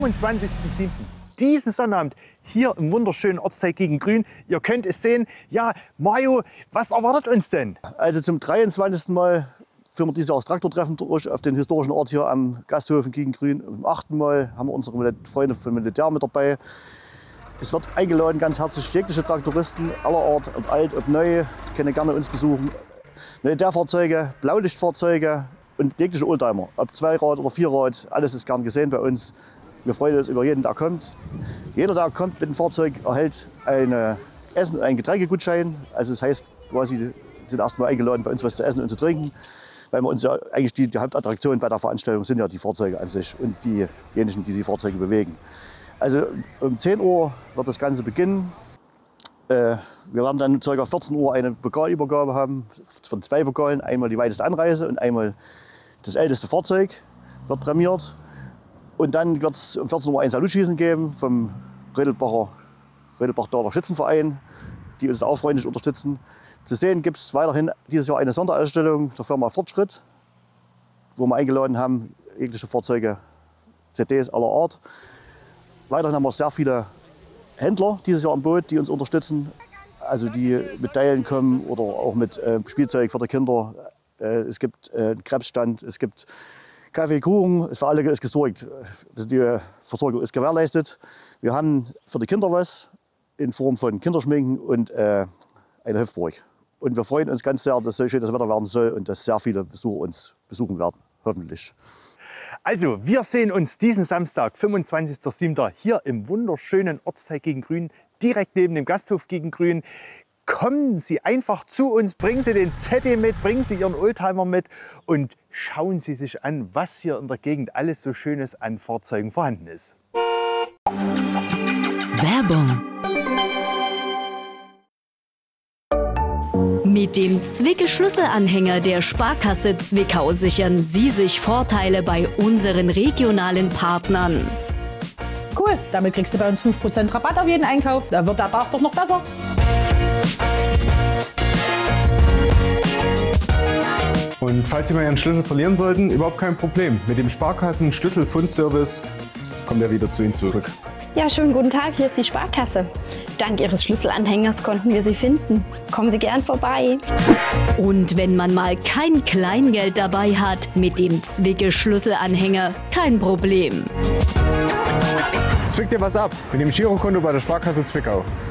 25.07. Diesen Sonnabend hier im wunderschönen Ortsteil Gegengrün. Ihr könnt es sehen. Ja, Mario, was erwartet uns denn? Also zum 23. Mal führen wir dieses Jahr das Traktortreffen durch auf den historischen Ort hier am Gasthof in Gegengrün. Zum 8. Mal haben wir unsere Freunde vom Militär mit dabei. Es wird eingeladen, ganz herzlich jegliche Traktoristen aller Art, ob alt, ob neu, können gerne uns besuchen. Militärfahrzeuge, Blaulichtfahrzeuge und jegliche Oldtimer, ob Zweirad oder Vierrad, alles ist gern gesehen bei uns. Wir freuen uns über jeden, der kommt. Jeder, der kommt mit dem Fahrzeug, erhält ein Essen- und einen Getränkegutschein. Also das heißt, quasi sind erstmal eingeladen, bei uns was zu essen und zu trinken. Weil wir uns ja eigentlich die Hauptattraktion bei der Veranstaltung sind ja die Fahrzeuge an sich und diejenigen, die die Fahrzeuge bewegen. Also um 10 Uhr wird das Ganze beginnen. Wir werden dann ca. 14 Uhr eine Pokalübergabe haben von 2 Pokalen. Einmal die weiteste Anreise und einmal das älteste Fahrzeug wird prämiert. Und dann wird es um 14 Uhr ein Salutschießen geben vom Rödelbach-Dahler Schützenverein, die uns da auch freundlich unterstützen. Zu sehen gibt es weiterhin dieses Jahr eine Sonderausstellung der Firma Fortschritt, wo wir eingeladen haben, jegliche Fahrzeuge, CDs aller Art. Weiterhin haben wir sehr viele Händler dieses Jahr am Boot, die uns unterstützen, also die mit Teilen kommen oder auch mit Spielzeug für die Kinder. Es gibt einen Krebsstand, es gibt Kaffee, Kuchen, für alle ist gesorgt. Also die Versorgung ist gewährleistet. Wir haben für die Kinder was in Form von Kinderschminken und eine Hüpfburg. Und wir freuen uns ganz sehr, dass so schön das Wetter werden soll und dass sehr viele Besucher uns besuchen werden, hoffentlich. Also, wir sehen uns diesen Samstag, 25.07. hier im wunderschönen Ortsteil Gegengrün, direkt neben dem Gasthof Gegengrün. Kommen Sie einfach zu uns, bringen Sie den ZD mit, bringen Sie Ihren Oldtimer mit und schauen Sie sich an, was hier in der Gegend alles so Schönes an Fahrzeugen vorhanden ist. Werbung. Mit dem Zwicke-Schlüsselanhänger der Sparkasse Zwickau sichern Sie sich Vorteile bei unseren regionalen Partnern. Cool, damit kriegst du bei uns 5% Rabatt auf jeden Einkauf. Da wird der Tag doch noch besser. Und falls Sie mal Ihren Schlüssel verlieren sollten, überhaupt kein Problem. Mit dem Sparkassen-Schlüsselfundservice kommt er wieder zu Ihnen zurück. Ja, schönen guten Tag, hier ist die Sparkasse. Dank Ihres Schlüsselanhängers konnten wir Sie finden. Kommen Sie gern vorbei. Und wenn man mal kein Kleingeld dabei hat, mit dem Zwicke-Schlüsselanhänger kein Problem. Zwick dir was ab mit dem Girokonto bei der Sparkasse Zwickau.